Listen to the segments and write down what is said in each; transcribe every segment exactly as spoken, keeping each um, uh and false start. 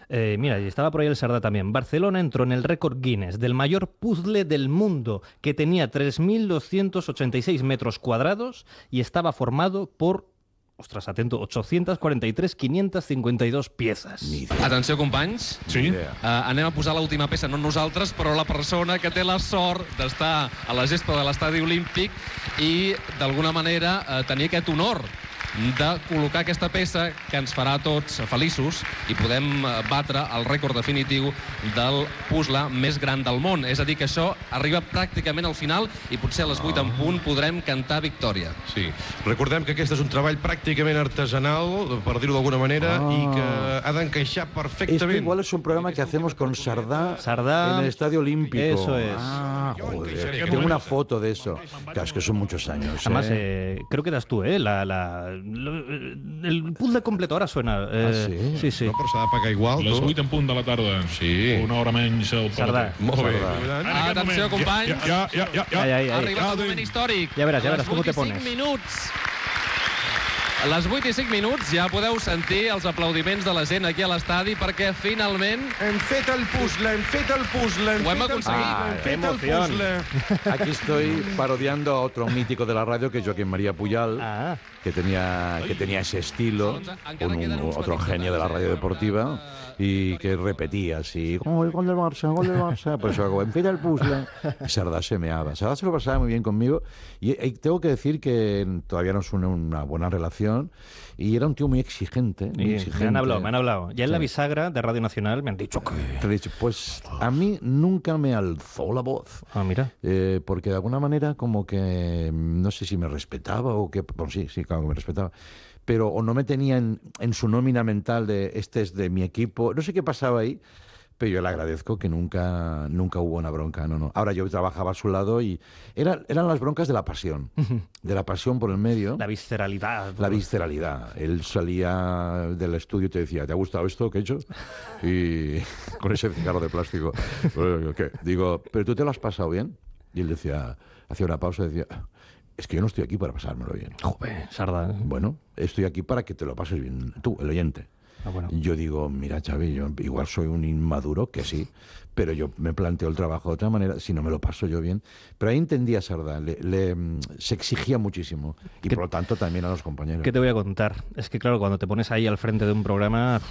Eh, mira, y estaba por ahí el Sardá también. Barcelona entró en el récord Guinness del mayor puzzle del mundo, que tenía tres mil doscientos ochenta y seis metros cuadrados y estaba formado por... Ostras, atento, ochocientos cuarenta y tres mil quinientos cincuenta y dos piezas. Atenció, companys. Sí? Uh, anem a posar l'última peça, no nosaltres, però la persona que té la sort d'estar a la gespa de l'estadi olímpic i, d'alguna manera, uh, tenir aquest honor de col·locar aquesta peça que ens farà a tots feliços i podem batre el rècord definitiu del puzzle més gran del món. És a dir, que això arriba pràcticament al final i potser a les vuit en punt podrem cantar victòria. Sí. Recordem que aquest és un treball pràcticament artesanal, per dir-ho d'alguna manera, ah. i que ha d'encaixar perfectamente. Esto igual es un programa que hacemos con Sardá, Sardá en el Estadio Olímpico. Eso es. Ah, joder. Tengo una foto de eso. Claro, es que son muchos años. Además, ¿eh? Eh, creo que eras tú, ¿eh? La, la, lo, el puzzle completo ahora suena. Eh, ah, sí? Sí, sí. No, però s'ha de pagar igual. Les tu. vuit en punt de la tarda. Sí. Una hora menys al Sardà. Molt bé. Ah, atenció, companys. Ja, ja, ja, ja. Ai, ai, ai. Ha arribat el moment històric. Ja veràs, ja veràs com te Les vuit i pones. cinc minuts. A les vuit i cinc minuts ja podeu sentir els aplaudiments de la gent aquí a l'estadi perquè finalment Hem fet el puzzle, hem fet el puzzle, hem Ho hem fet el aconseguit. puzzle, hem Ah, fet el emoción. puzzle. Aquí estoy parodiando a otro mítico de la radio, que es Joaquín María Puyal, Ah. que tenía, que tenía ese estilo, un, un- otro genio de la radio deportiva, y que repetía así, gol, gol del Barça, gol del Barça, pues eso hago, empieza el puzzle. Y Sardá se meaba. Sardá se lo pasaba muy bien conmigo, y, y tengo que decir que todavía nos une una buena relación, y era un tío muy exigente, muy Y exigente. me han hablado, me han hablado. Ya en la Sí. bisagra de Radio Nacional me han dicho que... Te he dicho, pues a mí nunca me alzó la voz. Ah, mira. Eh, porque de alguna manera como que no sé si me respetaba o que... Bueno, sí, sí, claro que me respetaba. Pero o no me tenía en, en su nómina mental de este es de mi equipo. No sé qué pasaba ahí, pero yo le agradezco que nunca, nunca hubo una bronca. No, no. Ahora yo trabajaba a su lado y era, eran las broncas de la pasión. De la pasión por el medio. La visceralidad. La visceralidad. Él salía del estudio y te decía, ¿te ha gustado esto que he hecho? Y con ese cigarro de plástico. ¿Qué? Digo, ¿pero tú te lo has pasado bien? Y él decía, hacía una pausa y decía, es que yo no estoy aquí para pasármelo bien. Joder, Sardá. Bueno, estoy aquí para que te lo pases bien tú, el oyente. Ah, bueno. Yo digo, mira, Xavi, yo igual soy un inmaduro, que sí, pero yo me planteo el trabajo de otra manera, si no me lo paso yo bien. Pero ahí entendía a Sardá, le, le, se exigía muchísimo, y ¿Qué- por lo tanto también a los compañeros. ¿Qué te voy a contar? Es que, claro, cuando te pones ahí al frente de un programa,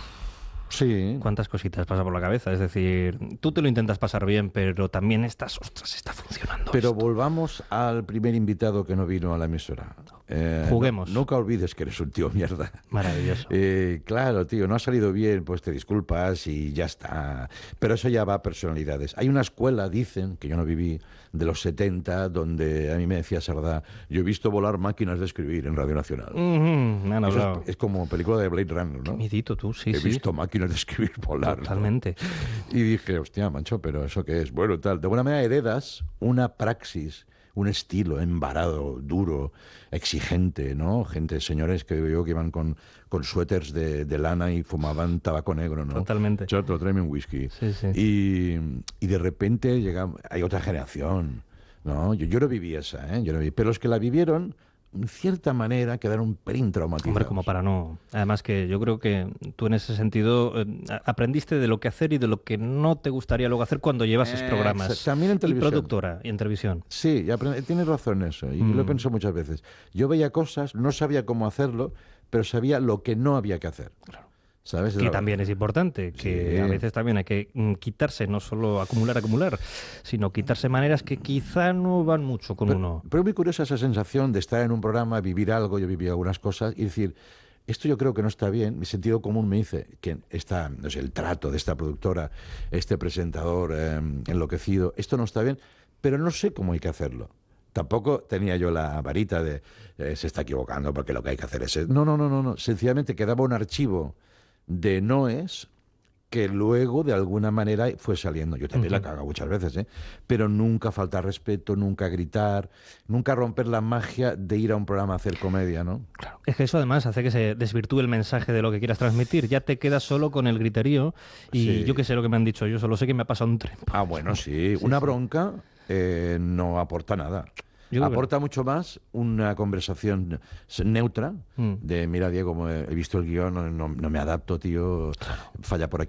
Sí. cuántas cositas pasa por la cabeza. Es decir, tú te lo intentas pasar bien, pero también estás, ostras, está funcionando Pero esto. volvamos al primer invitado que no vino a la emisora. Eh, Juguemos. no- nunca olvides que eres un tío mierda. Maravilloso. Eh, claro, tío, no ha salido bien, pues te disculpas y ya está. Pero eso ya va a personalidades. Hay una escuela, dicen, que yo no viví, de los setenta, donde a mí me decía Sardá, yo he visto volar máquinas de escribir en Radio Nacional. Ujú, me han Eso hablado. es, es como película de Blade Runner, Qué ¿no? miedito tú, sí, He sí. visto máquinas de escribir volar. ¿no? Totalmente. Y dije, hostia, mancho, pero ¿eso qué es? Bueno, tal. De alguna manera heredas una praxis, un estilo embarado, duro, exigente, ¿no? Gente, señores que digo yo que iban con, con suéteres de, de lana y fumaban tabaco negro, ¿no? Totalmente. Chato, tráeme un whisky. Sí, sí. Y, y de repente llega, hay otra generación, ¿no? Yo, yo no viví esa, ¿eh? Yo no viví, pero los que la vivieron, en cierta manera, quedaron un pelín traumatizados. Hombre, como para no. Además que yo creo que tú en ese sentido eh, aprendiste de lo que hacer y de lo que no te gustaría luego hacer cuando llevases Eh, programas. también en Y televisión. productora y en televisión. Sí, y aprende- tienes razón en eso, y lo he Mm. pensado muchas veces. Yo veía cosas, no sabía cómo hacerlo, pero sabía lo que no había que hacer. ¿Sabes? Que Era- también es importante, que Sí. a veces también hay que mm, quitarse, no solo acumular, acumular, sino quitarse maneras que quizá no van mucho con Pero, uno. pero es muy curiosa esa sensación de estar en un programa, vivir algo, yo viví algunas cosas, y decir, esto yo creo que no está bien. Mi sentido común me dice que está, no sé, el trato de esta productora, este presentador eh, enloquecido, esto no está bien, pero no sé cómo hay que hacerlo. Tampoco tenía yo la varita de eh, se está equivocando porque lo que hay que hacer es... es-". No, no, no, no, no. Sencillamente quedaba un archivo de noes que luego de alguna manera fue saliendo. Yo también la cago muchas veces, ¿eh? Pero nunca faltar respeto, nunca gritar, nunca romper la magia de ir a un programa a hacer comedia, ¿no? Claro. Es que eso además hace que se desvirtúe el mensaje de lo que quieras transmitir. Ya te quedas solo con el griterío y Sí. yo qué sé lo que me han dicho. Yo solo sé que me ha pasado un tren. Ah, bueno, sí. Una bronca eh, no aporta nada. Yo creo que Aporta mucho más una conversación neutra Mm. de, mira, Diego, he visto el guión, no, no- no me adapto, tío, falla por aquí.